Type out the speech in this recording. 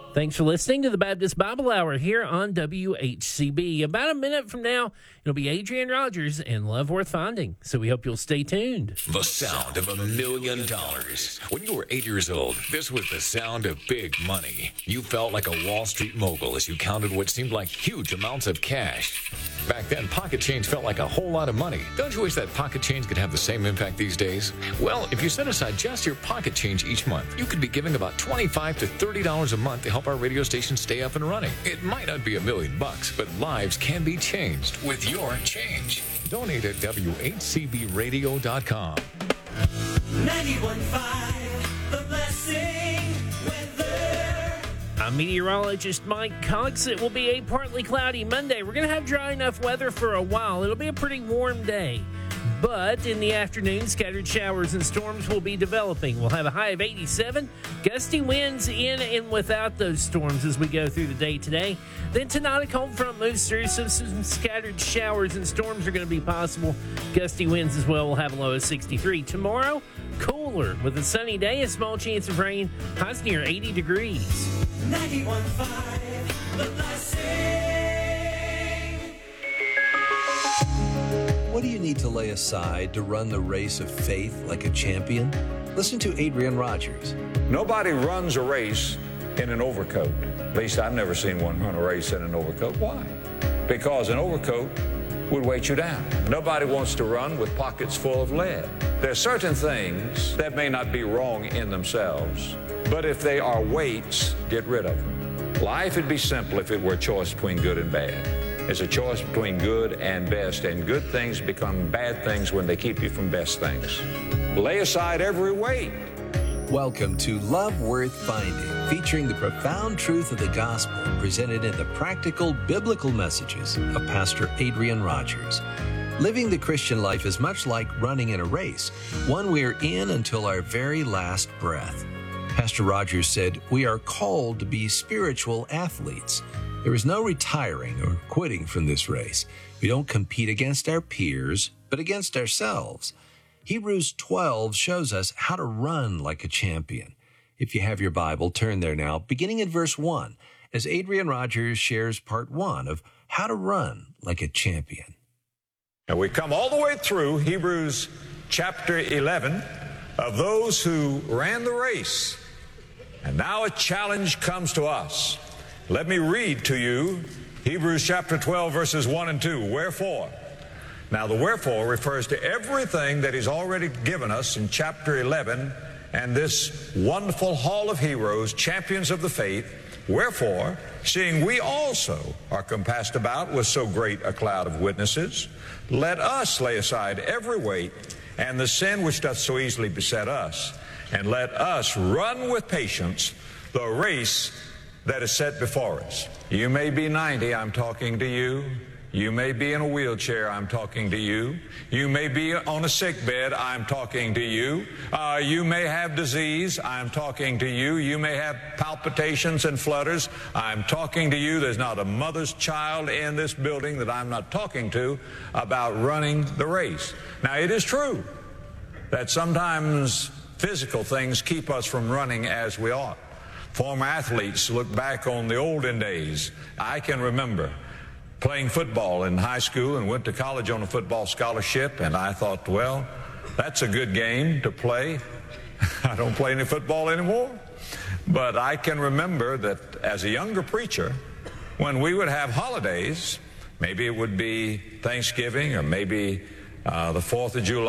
Thanks for listening to the Baptist Bible Hour here on WHCB. About a minute from now, it'll be Adrian Rogers and Love Worth Finding, so we hope you'll stay tuned. The sound of $1 million. When you were 8 years old, this was the sound of big money. You felt like a Wall Street mogul as you counted what seemed like huge amounts of cash. Back then, pocket change felt like a whole lot of money. Don't you wish that pocket change could have the same impact these days? Well, if you set aside just your pocket change each month, you could be giving about $25 to $30 a month to help our radio station stay up and running. It might not be $1 million, but lives can be changed with your change. Donate at WHCBradio.com. 91.5, The Blessing Weather. I'm meteorologist Mike Cox. It will be a partly cloudy Monday. We're going to have dry enough weather for a while. It'll be a pretty warm day. But in the afternoon, scattered showers and storms will be developing. We'll have a high of 87. Gusty winds in and without those storms as we go through the day today. Then tonight, a cold front moves through, so some scattered showers and storms are going to be possible. Gusty winds as well. We'll have a low of 63. Tomorrow, cooler with a sunny day, a small chance of rain. Highs near 80 degrees. 91.5, The Blessing. What do you need to lay aside to run the race of faith like a champion? Listen to Adrian Rogers. Nobody runs a race in an overcoat. At least I've never seen one run a race in an overcoat. Why? Because an overcoat would weight you down. Nobody wants to run with pockets full of lead. There are certain things that may not be wrong in themselves, but if they are weights, get rid of them. Life would be simple if it were a choice between good and bad. It's a choice between good and best, and good things become bad things when they keep you from best things. Lay aside every weight. Welcome to Love Worth Finding, featuring the profound truth of the gospel presented in the practical biblical messages of Pastor Adrian Rogers. Living the Christian life is much like running in a race, one we're in until our very last breath. Pastor Rogers said, "We are called to be spiritual athletes. There is no retiring or quitting from this race. We don't compete against our peers, but against ourselves." Hebrews 12 shows us how to run like a champion. If you have your Bible, turn there now, beginning at verse 1, as Adrian Rogers shares part 1 of how to run like a champion. And we come all the way through Hebrews chapter 11 of those who ran the race. And now a challenge comes to us. Let me read to you Hebrews chapter 12, verses 1 and 2. Wherefore? Now, the wherefore refers to everything that he's already given us in chapter 11 and this wonderful hall of heroes, champions of the faith. Wherefore, seeing we also are compassed about with so great a cloud of witnesses, let us lay aside every weight and the sin which doth so easily beset us, and let us run with patience the race that is set before us. You may be 90, I'm talking to you. You may be in a wheelchair, I'm talking to you. You may be on a sick bed, I'm talking to you. You may have disease, I'm talking to you. You may have palpitations and flutters, I'm talking to you. There's not a mother's child in this building that I'm not talking to about running the race. Now, it is true that sometimes physical things keep us from running as we ought. Former athletes look back on the olden days. I can remember playing football in high school and went to college on a football scholarship, and I thought, well, that's a good game to play. I don't play any football anymore. But I can remember that as a younger preacher, when we would have holidays, maybe it would be Thanksgiving or maybe the 4th of July,